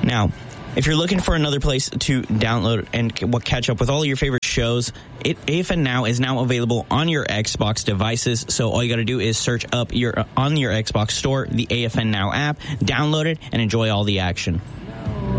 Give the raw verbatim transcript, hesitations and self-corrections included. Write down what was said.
Now, if you're looking for another place to download and catch up with all of your favorite shows, it, A F N Now is now available on your Xbox devices. So all you got to do is search up your on your Xbox store the A F N Now app, download it, and enjoy all the action.